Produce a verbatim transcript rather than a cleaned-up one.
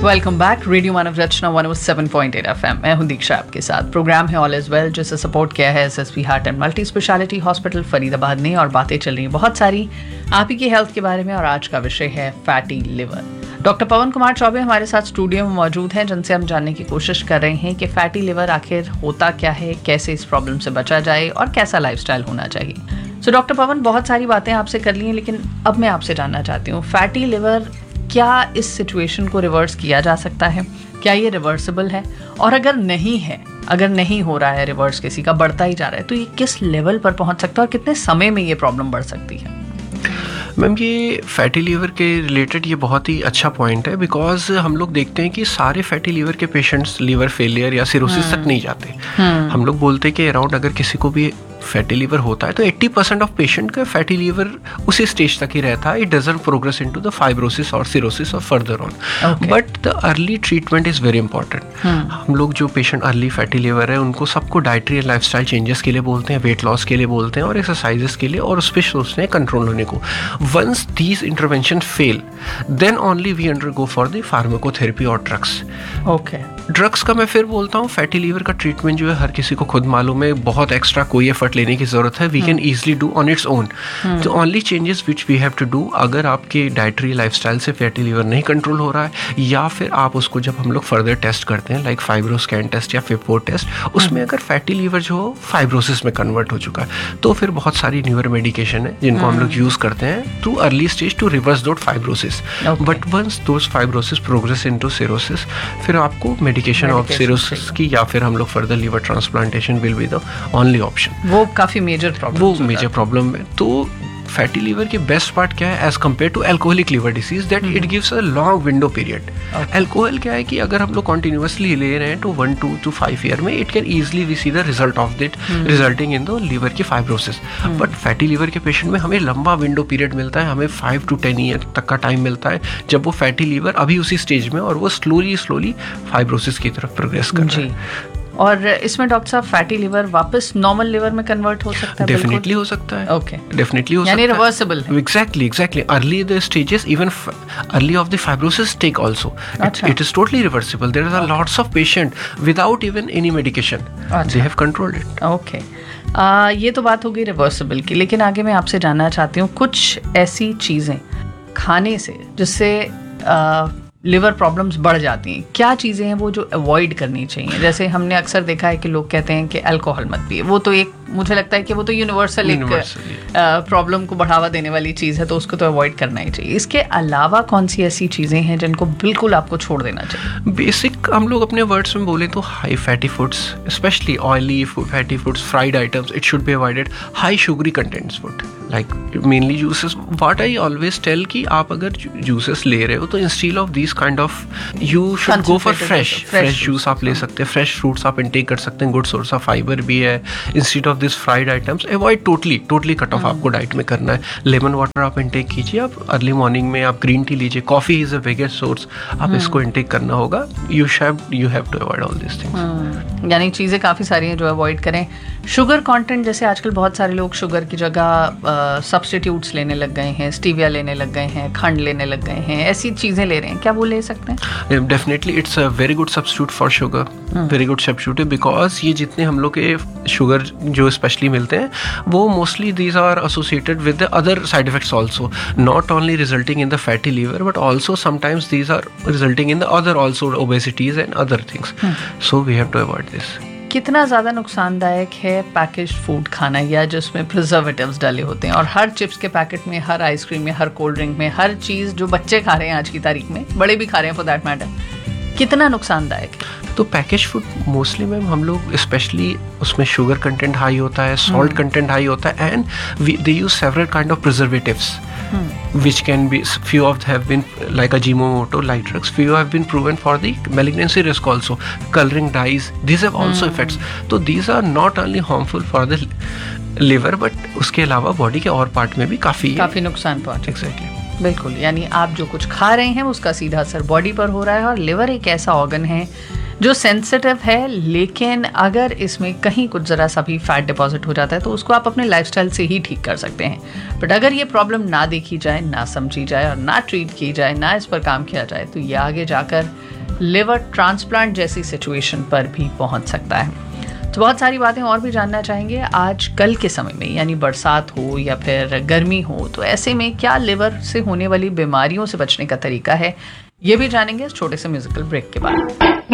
Welcome back. Radio मानव रचना one O seven point eight F M. मैं हूं दीक्षा आपके साथ। प्रोग्राम है ऑल इज वेल, जिसे सपोर्ट किया है SSP heart and multi speciality hospital Faridabad ने, और बातें चल रही हैं बहुत सारी आप ही की हेल्थ के बारे में। और आज का विषय है फैटी लिवर। डॉक्टर पवन कुमार चौबे हमारे साथ स्टूडियो में मौजूद हैं, जिनसे हम जानने की कोशिश कर रहे हैं कि फैटी लिवर आखिर होता क्या है, कैसे इस प्रॉब्लम से बचा जाए और कैसा लाइफस्टाइल होना चाहिए। सो डॉक्टर पवन, बहुत सारी बातें आपसे कर ली हैं, लेकिन अब मैं आपसे जानना चाहती हूँ, फैटी लिवर क्या इस सिचुएशन को रिवर्स किया जा सकता है? क्या ये रिवर्सिबल है? और अगर नहीं है, अगर नहीं हो रहा है रिवर्स, किसी का बढ़ता ही जा रहा है, तो ये किस लेवल पर पहुंच सकता है और कितने समय में ये प्रॉब्लम बढ़ सकती है? मैम, ये फैटी लीवर के रिलेटेड ये बहुत ही अच्छा पॉइंट है, बिकॉज हम लोग देखते हैं कि सारे फैटी लीवर के पेशेंट्स लीवर फेलियर या सिरोसिस तक नहीं जाते। हम लोग बोलते हैं कि अराउंड अगर किसी को भी फैटी लीवर होता है तो अस्सी परसेंट ऑफ पेशेंट का फैटी लीवर उसी स्टेज तक ही रहता है। It doesn't progress into the fibrosis और सिरोसिस और further on. But the early treatment is very important. हम लोग जो पेशेंट अर्ली फैटी लीवर है उनको सबको डाइटरी एंड लाइफस्टाइल चेंजेस के लिए बोलते हैं, वेट लॉस के लिए बोलते हैं और एक्सरसाइजेस के लिए, और उस पर सोचते हैं कंट्रोल होने को। Once these intervention fail, then only we undergo for the pharmacotherapy और ड्रग्स। ओके, ड्रग्स का मैं फिर बोलता हूँ, फैटी लीवर का ट्रीटमेंट जो है हर किसी को खुद मालूम है, बहुत एक्स्ट्रा कोई एफर्ट लेने की जरूरत है। We can easily do on its own. The only changes which we have to do, अगर आपके डाइटरी लाइफस्टाइल से फैटी लीवर नहीं कंट्रोल हो रहा है, या फिर आप उसको जब हम लोग फर्दर टेस्ट करते हैं लाइक फाइब्रोस्कैन टेस्ट या फिपो टेस्ट, उसमें अगर फैटी लीवर जो हो फाइब्रोसिस में कन्वर्ट हो चुका है, तो फिर बहुत सारी न्यूअर मेडिकेशन है जिनको हम लोग यूज करते हैं too early stage two reverse दोट fibrosis. But once those fibrosis progress into cirrhosis, फिर आपको मेडिकेशन ऑफ सिरोसिस की या फिर हम लोग further liver transplantation will be the only option. वो काफी मेजर प्रॉब्लम वो मेजर प्रॉब्लम है। तो फैटी लीवर की बेस्ट पार्ट क्या है as compare to alcoholic liver disease, that it gives a long window period. Alcohol क्या है कि अगर हम लोग कॉन्टिन्यूसली ले रहे हैं तो one two to five year में it can easily we see the result of दिट, resulting in the liver की फाइब्रोसिस। बट फैटी लीवर के पेशेंट में हमें लंबा विंडो पीरियड मिलता है, हमें फाइव टू टेन ईयर तक का टाइम मिलता है, जब वो फैटी लीवर अभी उसी स्टेज में और वो स्लोली स्लोली फाइब्रोसिस की तरफ प्रोग्रेस कर रहा है। और इसमें डॉक्टर साहब फैटी लिवर वापस नॉर्मल लिवर में कन्वर्ट हो सकता है? डेफिनेटली हो सकता है। ओके, डेफिनेटली हो यानी सकता है, रिवर्सिबल है। Exactly exactly early the stages, even early of the fibrosis take also, it is totally reversible. There are lots of patient without even any medication they have controlled it. Okay, ये तो बात हो गई reversible की, लेकिन आगे मैं आपसे जानना चाहती हूँ कुछ ऐसी चीजें खाने से जिससे लिवर प्रॉब्लम्स बढ़ जाती हैं। क्या चीज़ें हैं वो जो अवॉइड करनी चाहिए? जैसे हमने अक्सर देखा है कि लोग कहते हैं कि अल्कोहल मत पिए, वो तो एक, मुझे लगता है कि वो तो यूनिवर्सल एक प्रॉब्लम को बढ़ावा देने वाली चीज़ है, तो उसको तो अवॉइड करना ही चाहिए। इसके अलावा कौन सी ऐसी चीज़ें हैं जिनको बिल्कुल आपको छोड़ देना चाहिए? बेसिक हम लोग अपने वर्ड्स में बोले तो high fatty foods, specially oily fatty foods, fried items, it should be avoided. High sugary contents food like mainly juices. What I always tell कि आप अगर जूसेस ले रहे हो तो instead of this kind of you should go for fresh fresh juice आप ले सकते हैं, फ्रेश फ्रूट्स आप इंटेक कर सकते हैं, गुड सोर्स ऑफ फाइबर भी है। Instead of this fried items avoid totally totally cut off आपको डाइट में करना है। लेमन वाटर आप इंटेक कीजिए, आप अर्ली मॉर्निंग में आप ग्रीन टी लीजिए, coffee is a biggest source, आप इसको इंटेक करना होगा। You have you have to avoid all this things. यानी चीज़ें काफ़ी सारी हैं जो अवॉइड करें। शुगर कंटेंट, जैसे आजकल बहुत सारे लोग शुगर की जगह सब्स्टिट्यूट्स लेने लग गए हैं, स्टीविया लेने लग गए हैं, खंड लेने लग गए हैं, ऐसी चीज़ें ले रहे हैं, क्या वो ले सकते हैं? Definitely it's a very good substitute for sugar, very good substitute, because ये जितने हम लोग के शुगर जो स्पेशली मिलते हैं वो mostly these are associated with the other side effects also, not only resulting in the fatty liver but also sometimes these are resulting in the other also ओबेसिटीज and other things. So we have to avoid this. कितना ज़्यादा नुकसानदायक है packaged food खाना, या जिसमें preservatives डाले होते हैं, और हर चिप्स के पैकेट में, हर आइसक्रीम में, हर कोल्ड ड्रिंक में, हर चीज़ जो बच्चे खा रहे हैं आज की तारीख में, बड़े भी खा रहे हैं फॉर दैट मैटर, कितना नुकसानदायक है? तो पैकेज फूड मोस्टली मैम हम लोग स्पेशली उसमें शुगर कंटेंट हाई होता है, सॉल्ट कंटेंट हाई होता है, and they use several kind of preservatives which can be, few of have been like Ajinomoto light drugs, few have been proven for the malignancy risk also, coloring dyes, these have also hmm. effects. So these are not only harmful for the liver but उसके अलावा body के और part में भी काफ़ी काफ़ी नुकसान पहुँचे। एग्जैक्टली, बिल्कुल। यानी आप जो कुछ खा रहे हैं उसका सीधा असर बॉडी पर हो रहा है, और लिवर एक ऐसा ऑर्गन है जो सेंसिटिव है, लेकिन अगर इसमें कहीं कुछ ज़रा सा भी फैट डिपॉजिट हो जाता है तो उसको आप अपने लाइफस्टाइल से ही ठीक कर सकते हैं। बट अगर ये प्रॉब्लम ना देखी जाए, ना समझी जाए और ना ट्रीट की जाए, ना इस पर काम किया जाए, तो ये आगे जाकर लिवर ट्रांसप्लांट जैसी सिचुएशन पर भी पहुंच सकता है। तो बहुत सारी बातें और भी जानना चाहेंगे आज कल के समय में, यानी बरसात हो या फिर गर्मी हो, तो ऐसे में क्या लिवर से होने वाली बीमारियों से बचने का तरीका है, ये भी जानेंगे इस छोटे से म्यूजिकल ब्रेक के बाद।